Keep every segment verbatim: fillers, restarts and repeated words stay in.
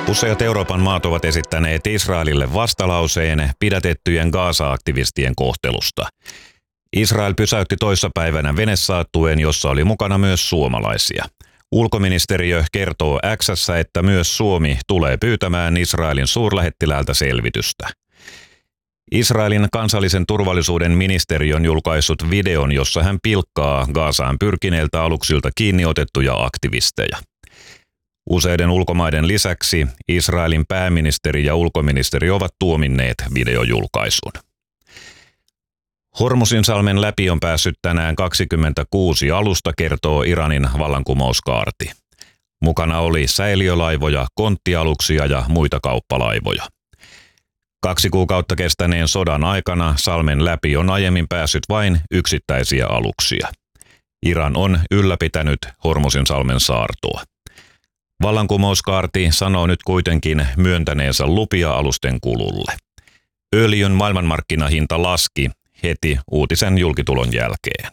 Useat Euroopan maat ovat esittäneet Israelille vastalauseen pidätettyjen Gaza-aktivistien kohtelusta. Israel pysäytti toissapäivänä venesaattuen, jossa oli mukana myös suomalaisia. Ulkoministeriö kertoo X:ssä, että myös Suomi tulee pyytämään Israelin suurlähettiläältä selvitystä. Israelin kansallisen turvallisuuden ministeri on julkaissut videon, jossa hän pilkkaa Gazaan pyrkineiltä aluksilta kiinni otettuja aktivisteja. Useiden ulkomaiden lisäksi Israelin pääministeri ja ulkoministeri ovat tuominneet videojulkaisun. Hormuzinsalmen läpi on päässyt tänään kaksikymmentäkuusi alusta, kertoo Iranin vallankumouskaarti. Mukana oli säiliölaivoja, konttialuksia ja muita kauppalaivoja. Kaksi kuukautta kestäneen sodan aikana salmen läpi on aiemmin päässyt vain yksittäisiä aluksia. Iran on ylläpitänyt Hormuzinsalmen saartoa. Vallankumouskaarti sanoo nyt kuitenkin myöntäneensä lupia alusten kululle. Öljyn maailmanmarkkinahinta laski heti uutisen julkitulon jälkeen.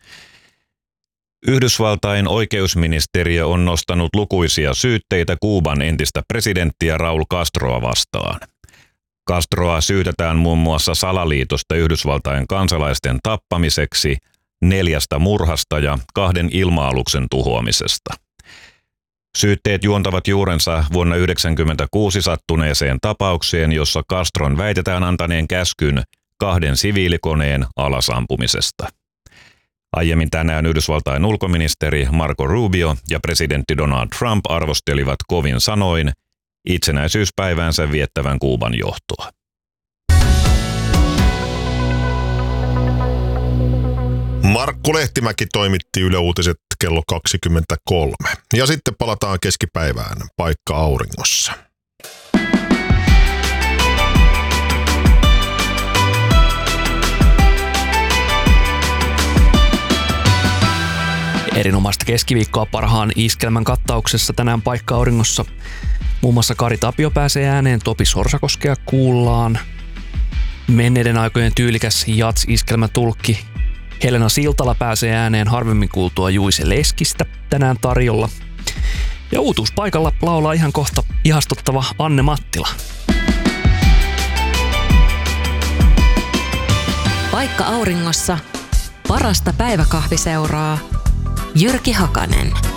Yhdysvaltain oikeusministeriö on nostanut lukuisia syytteitä Kuuban entistä presidenttiä Raúl Castroa vastaan. Castroa syytetään muun muassa salaliitosta Yhdysvaltain kansalaisten tappamiseksi, neljästä murhasta ja kahden ilma-aluksen tuhoamisesta. Syytteet juontavat juurensa vuonna yhdeksänkymmentäkuusi sattuneeseen tapaukseen, jossa Castron väitetään antaneen käskyn kahden siviilikoneen alasampumisesta. Aiemmin tänään Yhdysvaltain ulkoministeri Marco Rubio ja presidentti Donald Trump arvostelivat kovin sanoin itsenäisyyspäiväänsä viettävän Kuuban johtoa. Markku Lehtimäki toimitti Yle Uutiset kello kaksikymmentäkolme. Ja sitten palataan keskipäivään Paikka auringossa. Erinomaista keskiviikkoa parhaan iskelmän kattauksessa tänään Paikka auringossa. Muun muassa Kari Tapio pääsee ääneen, Topi Sorsakoskea kuullaan. Menneiden aikojen tyylikäs jats-iskelmätulkki Helena Siltala pääsee ääneen harvemmin kuultua Juise Leskistä tänään tarjolla. Ja uutuuspaikalla laulaa ihan kohta ihastuttava Anne Mattila. Paikka auringossa. Parasta päiväkahviseuraa. Jyrki Hakanen.